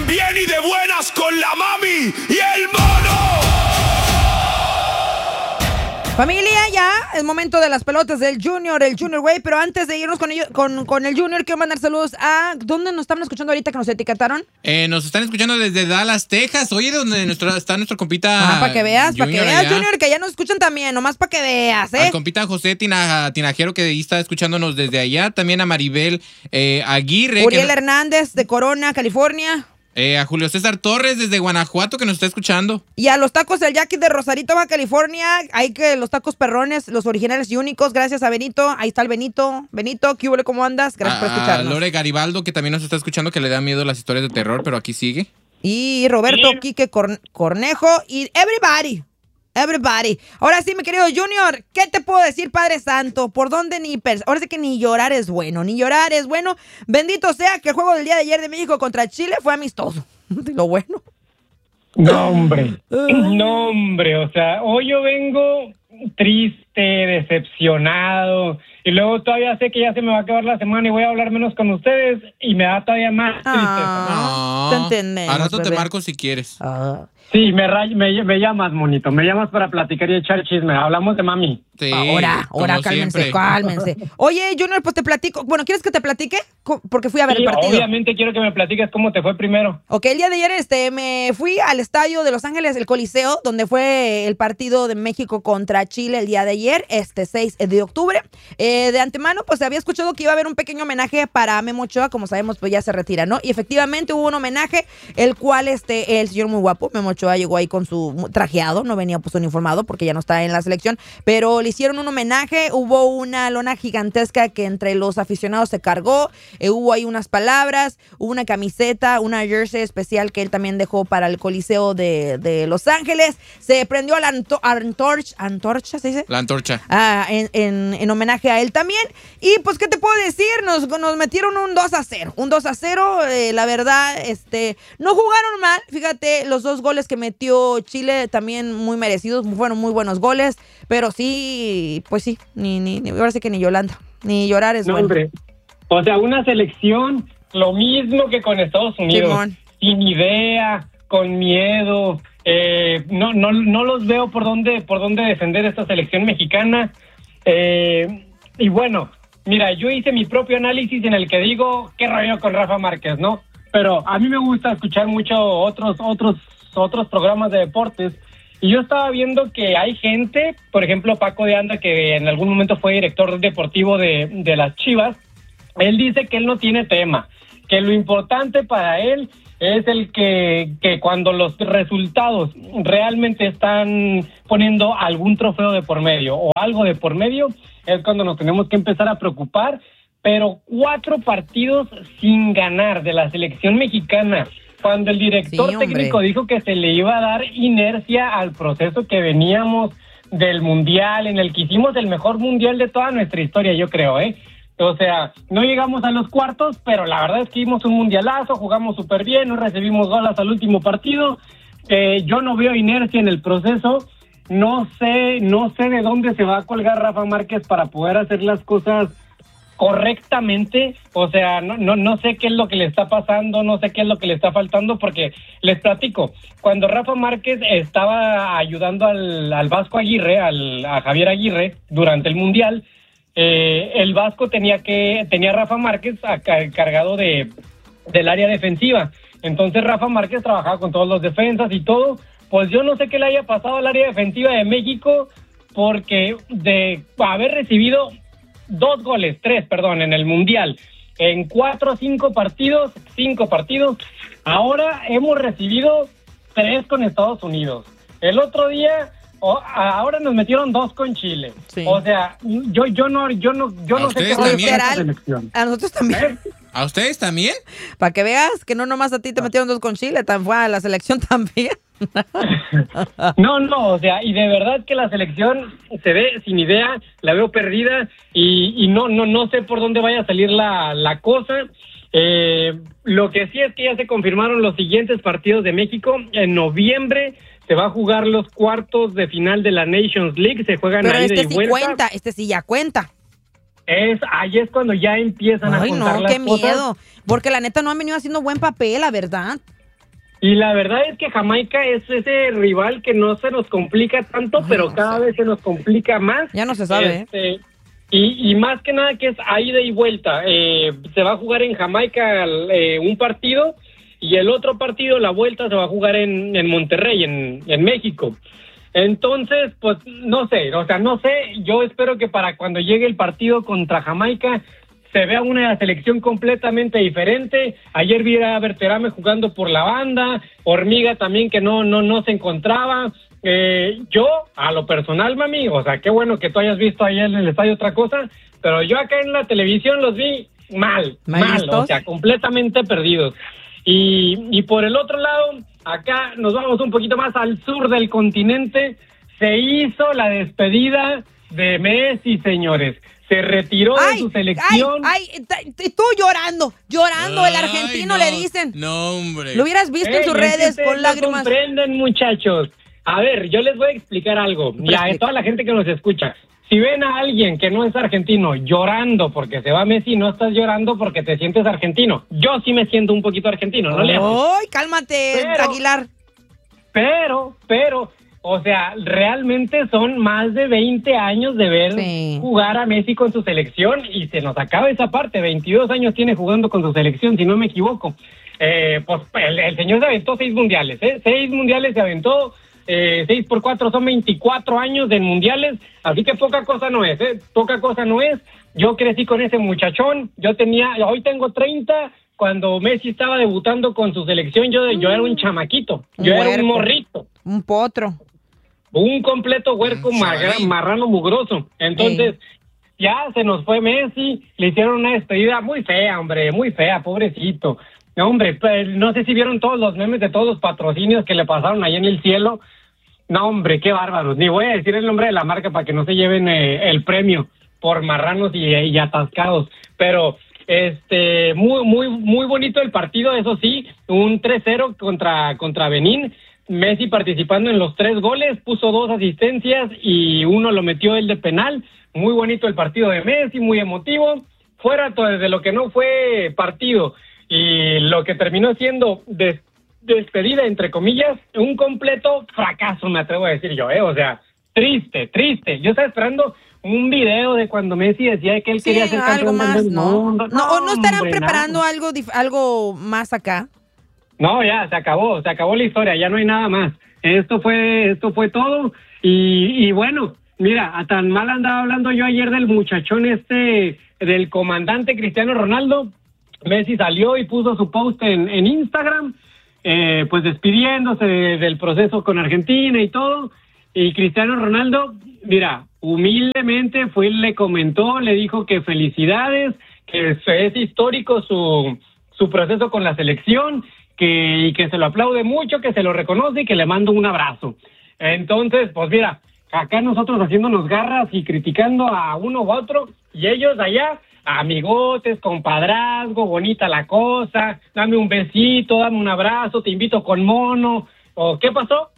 Bien y de buenas con la mami y el mono. Familia, ya es momento de las pelotas del Junior Way, pero antes de irnos con el Junior, quiero mandar saludos a... ¿Dónde nos estaban escuchando ahorita que nos etiquetaron? Nos están escuchando desde Dallas, Texas. Oye, donde está nuestro compita... para que veas, Junior, que ya nos escuchan también, nomás para que veas, Al compita José Tinajero, que ahí está escuchándonos desde allá. También a Maribel Aguirre. Uriel Hernández, de Corona, California. A Julio César Torres desde Guanajuato, que nos está escuchando. Y a los tacos del Jackie de Rosarito, Baja California. Hay que los tacos perrones, los originales y únicos. Gracias a Benito. Ahí está el Benito. Benito, ¿qué hubo? ¿Cómo andas? Gracias por escucharnos. A Lore Garibaldo, que también nos está escuchando, que le da miedo las historias de terror, pero aquí sigue. Y Roberto Quique Cornejo y everybody. Ahora sí, mi querido Junior, ¿qué te puedo decir, Padre Santo? ¿Por dónde ahora sí que ni llorar es bueno, Bendito sea que el juego del día de ayer de México contra Chile fue amistoso. Lo bueno. No, hombre, o sea, hoy yo vengo triste, decepcionado, y luego todavía sé que ya se me va a acabar la semana y voy a hablar menos con ustedes, y me da todavía más tristeza. Te entendemos. Al rato te marco si quieres. Sí, me llamas, monito, me llamas para platicar y echar chisme. Hablamos de mami. Sí, ahora, cálmense. Oye, Junior, pues te platico. Bueno, ¿quieres que te platique? Porque fui a ver el partido. Obviamente quiero que me platiques cómo te fue primero. Ok, el día de ayer me fui al estadio de Los Ángeles, el Coliseo, donde fue el partido de México contra Chile el día de ayer, 6 de octubre. De antemano, pues había escuchado que iba a haber un pequeño homenaje para Memo Ochoa, como sabemos, pues ya se retira, ¿no? Y efectivamente hubo un homenaje, el cual el señor muy guapo, Memo Ochoa, llegó ahí con su trajeado, no venía pues uniformado porque ya no está en la selección, pero le hicieron un homenaje, hubo una lona gigantesca que entre los aficionados se cargó, hubo ahí unas palabras, hubo una camiseta, una jersey especial que él también dejó para el Coliseo de Los Ángeles, se prendió la antorcha, ¿se dice? La antorcha. En homenaje a él también, y pues ¿qué te puedo decir? Nos metieron un 2-0, la verdad, no jugaron mal, fíjate, los 2 goles que metió Chile también muy merecidos, fueron muy buenos goles, pero sí, pues sí, ahora sí que ni Yolanda, ni llorar es bueno. Hombre, o sea, una selección, lo mismo que con Estados Unidos, Simón. Sin idea, con miedo, no los veo por dónde defender esta selección mexicana, y bueno, mira, yo hice mi propio análisis en el que digo, qué rollo con Rafa Márquez, ¿no? Pero a mí me gusta escuchar mucho otros programas de deportes, y yo estaba viendo que hay gente, por ejemplo Paco de Anda, que en algún momento fue director deportivo de las Chivas. Él dice que él no tiene tema, que lo importante para él es el que cuando los resultados realmente están poniendo algún trofeo de por medio o algo de por medio, es cuando nos tenemos que empezar a preocupar. Pero 4 partidos sin ganar de la selección mexicana, cuando el director técnico dijo que se le iba a dar inercia al proceso que veníamos del mundial, en el que hicimos el mejor mundial de toda nuestra historia, yo creo, O sea, no llegamos a los cuartos, pero la verdad es que hicimos un mundialazo, jugamos súper bien, no recibimos goles al último partido. Yo no veo inercia en el proceso. No sé de dónde se va a colgar Rafa Márquez para poder hacer las cosas correctamente, o sea, no sé qué es lo que le está pasando, no sé qué es lo que le está faltando, porque les platico, cuando Rafa Márquez estaba ayudando al Vasco Aguirre, a Javier Aguirre, durante el Mundial, el Vasco tenía a Rafa Márquez cargado del área defensiva, entonces Rafa Márquez trabajaba con todos los defensas y todo, pues yo no sé qué le haya pasado al área defensiva de México, porque de haber recibido 3 en el Mundial, en 4 o 5 partidos, ahora hemos recibido 3 con Estados Unidos. El otro día, ahora nos metieron 2 con Chile. Sí. O sea, yo no sé qué va a hacer esta selección. A nosotros también. ¿A ustedes también? Para que veas que no nomás a ti te metieron 2 con Chile, fue a la selección también. No, o sea, y de verdad que la selección se ve sin idea, la veo perdida y no sé por dónde vaya a salir la cosa. Lo que sí es que ya se confirmaron los siguientes partidos de México. En noviembre se va a jugar los cuartos de final de la Nations League, se juegan pero ahí de sí vuelta. Cuenta, sí ya cuenta. Ahí es cuando ya empiezan a contar las cosas. Ay, no, qué miedo, porque la neta no han venido haciendo buen papel, la verdad. Y la verdad es que Jamaica es ese rival que no se nos complica tanto, pero cada vez se nos complica más. Ya no se sabe, Y más que nada que es a ida y vuelta. Se va a jugar en Jamaica un partido y el otro partido, la vuelta, se va a jugar en Monterrey, en México. Entonces, pues no sé, yo espero que para cuando llegue el partido contra Jamaica se vea una selección completamente diferente. Ayer vi a Berterame jugando por la banda, Hormiga también que no se encontraba. Yo, a lo personal, mami, o sea, qué bueno que tú hayas visto ayer en el estadio otra cosa, pero yo acá en la televisión los vi mal, o sea, completamente perdidos. Y por el otro lado, acá nos vamos un poquito más al sur del continente, se hizo la despedida de Messi, señores. Se retiró de su selección. Tú llorando, el argentino, no, le dicen. No, hombre. Lo hubieras visto en sus redes con lágrimas. No comprenden, muchachos. A ver, yo les voy a explicar algo. Y a toda la gente que nos escucha. Si ven a alguien que no es argentino llorando porque se va Messi, no estás llorando porque te sientes argentino. Yo sí me siento un poquito argentino, ¿no? ¡Ay, cálmate, Aguilar! Pero, o sea, realmente son más de 20 años de ver jugar a Messi con su selección y se nos acaba esa parte. 22 años tiene jugando con su selección, si no me equivoco. Pues el señor se aventó 6 mundiales, 6 mundiales se aventó, 6 por 4 son 24 años de mundiales, así que poca cosa no es, poca cosa no es. Yo crecí con ese muchachón, hoy tengo 30, cuando Messi estaba debutando con su selección, yo era un chamaquito, era un morrito. Un potro. Un completo huerco marrano mugroso. Entonces, ya se nos fue Messi, le hicieron una despedida muy fea, hombre, muy fea, pobrecito. No, hombre, pues, no sé si vieron todos los memes de todos los patrocinios que le pasaron ahí en el cielo. No, hombre, qué bárbaros. Ni voy a decir el nombre de la marca para que no se lleven el premio por marranos y atascados. Pero, muy bonito el partido, eso sí, un 3-0 contra Benín. Messi participando en los 3 goles, puso 2 asistencias y uno lo metió él de penal. Muy bonito el partido de Messi, muy emotivo. Fuera de lo que no fue partido y lo que terminó siendo despedida, entre comillas, un completo fracaso, me atrevo a decir yo, o sea, triste. Yo estaba esperando un video de cuando Messi decía que él quería ser campeón del mundo. ¿No estarán preparando algo más acá? No, ya, se acabó la historia, ya no hay nada más. Esto fue todo y bueno, mira, a tan mal andaba hablando yo ayer del muchachón del comandante Cristiano Ronaldo. Messi salió y puso su post en Instagram, pues despidiéndose del proceso con Argentina y todo. Y Cristiano Ronaldo, mira, humildemente le comentó, le dijo que felicidades, que es histórico su proceso con la selección, y que se lo aplaude mucho, que se lo reconoce y que le mando un abrazo. Entonces, pues mira, acá nosotros haciéndonos garras y criticando a uno u otro, y ellos allá, amigotes, compadrazgo, bonita la cosa, dame un besito, dame un abrazo, te invito con mono, ¿o qué pasó?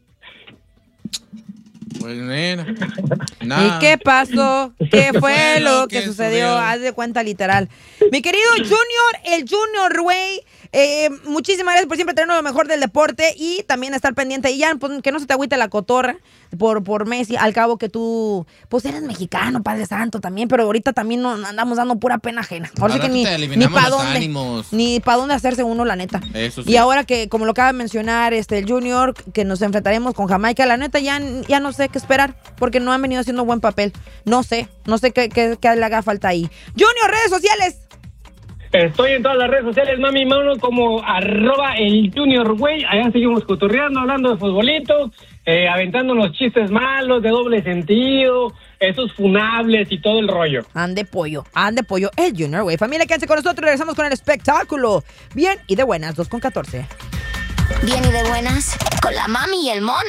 Pues nena. ¿Y qué pasó? ¿Qué fue lo que sucedió? Haz de cuenta literal. Mi querido el Junior Güey, muchísimas gracias por siempre traernos lo mejor del deporte y también estar pendiente. Y ya, pues, que no se te agüite la cotorra por Messi. Al cabo que tú, pues eres mexicano, Padre Santo también, pero ahorita también nos andamos dando pura pena ajena. Ahora sí que ni para dónde hacerse uno, la neta. Eso sí. Y ahora que, como lo acaba de mencionar el Junior, que nos enfrentaremos con Jamaica, la neta ya no sé qué esperar, porque no han venido haciendo buen papel. No sé qué le haga falta ahí. Junior, redes sociales. Estoy en todas las redes sociales, mami, mano, como @elJuniorGüey. Allá seguimos cotorreando, hablando de futbolito, aventándonos chistes malos, de doble sentido, esos funables y todo el rollo. Ande pollo, el Junior Güey. Familia, quédense con nosotros, regresamos con el espectáculo. Bien y de buenas, 2:14. Bien y de buenas, con la mami y el mono.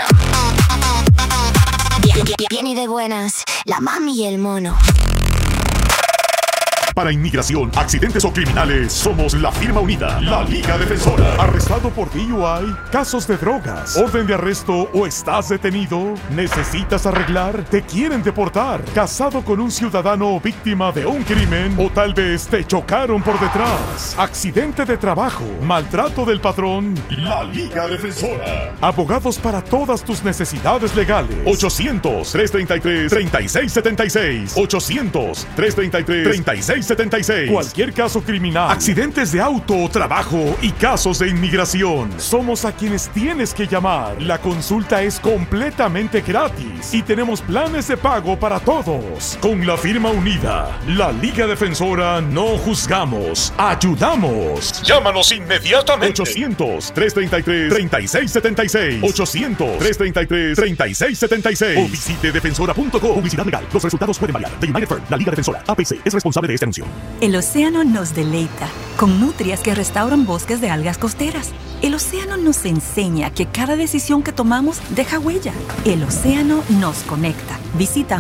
Bien y de buenas, la mami y el mono. Para inmigración, accidentes o criminales, somos la firma unida, la Liga Defensora. ¿Arrestado por DUI? ¿Casos de drogas? ¿Orden de arresto o estás detenido? ¿Necesitas arreglar? ¿Te quieren deportar? ¿Casado con un ciudadano víctima de un crimen? ¿O tal vez te chocaron por detrás? ¿Accidente de trabajo? ¿Maltrato del patrón? La Liga Defensora. Abogados para todas tus necesidades legales. 800-333-3676. 800-333-3676. Cualquier caso criminal, accidentes de auto, trabajo y casos de inmigración. Somos a quienes tienes que llamar. La consulta es completamente gratis y tenemos planes de pago para todos. Con la firma unida, la Liga Defensora, no juzgamos, ayudamos. Llámanos inmediatamente. 800-333-3676. 800-333-3676. O visite defensora.com. Publicidad legal. Los resultados pueden variar. The United Firm, la Liga Defensora, APC, es responsable de este anuncio. El océano nos deleita con nutrias que restauran bosques de algas costeras. El océano nos enseña que cada decisión que tomamos deja huella. El océano nos conecta. Visita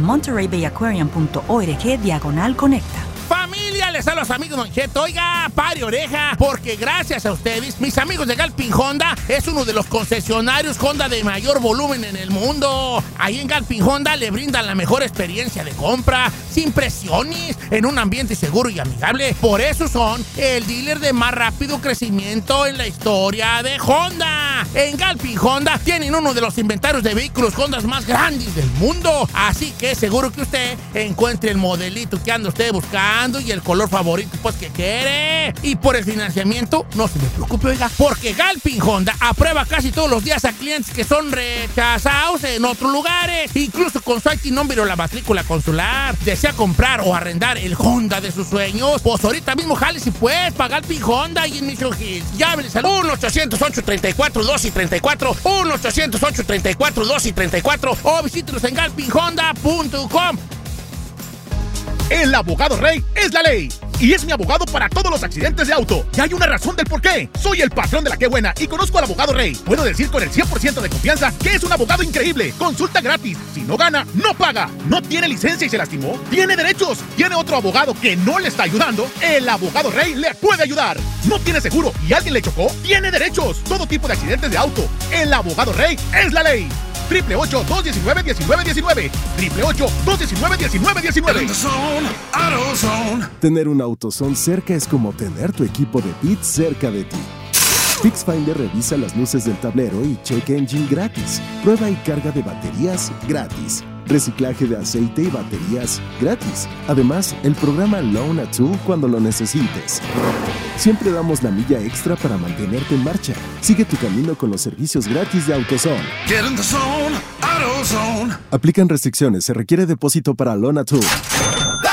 montereybayaquarium.org/conecta. Familia, les hablo a los amigos Don Cheto. Oiga, pare oreja, porque gracias a ustedes, mis amigos de Galpin Honda es uno de los concesionarios Honda de mayor volumen en el mundo. Ahí en Galpin Honda le brindan la mejor experiencia de compra, sin presiones, en un ambiente seguro y amigable. Por eso son el dealer de más rápido crecimiento en la historia de Honda. En Galpin Honda tienen uno de los inventarios de vehículos Honda más grandes del mundo. Así que seguro que usted encuentre el modelito que anda usted buscando y el color favorito pues que quiere. Y por el financiamiento, no se me preocupe, oiga, porque Galpin Honda aprueba casi todos los días a clientes que son rechazados en otros lugares, incluso con su IT number o la matrícula consular. ¿Desea comprar o arrendar el Honda de sus sueños? Pues ahorita mismo jale si puedes para Galpin Honda y en Mission Hills. Llámenles al 1-800-834-1234, 1-800-834-1234 o visítenos en galpinhonda.com. El abogado Rey es la ley y es mi abogado para todos los accidentes de auto. Y hay una razón del por qué. Soy el patrón de la Qué Buena y conozco al abogado Rey. Puedo decir con el 100% de confianza que es un abogado increíble. Consulta gratis. Si no gana, no paga. No tiene licencia y se lastimó, tiene derechos. Tiene otro abogado que no le está ayudando. El abogado Rey le puede ayudar. No tiene seguro y alguien le chocó, tiene derechos. Todo tipo de accidentes de auto. El abogado Rey es la ley. 888-219-1919. 888-219-1919. Tener un AutoZone cerca es como tener tu equipo de pits cerca de ti. FixFinder revisa las luces del tablero y check engine gratis. Prueba y carga de baterías gratis. Reciclaje de aceite y baterías gratis. Además, el programa Loan a Tool cuando lo necesites. Siempre damos la milla extra para mantenerte en marcha. Sigue tu camino con los servicios gratis de AutoZone. Get in the zone, AutoZone. Aplican restricciones. Se requiere depósito para Loan a Tool.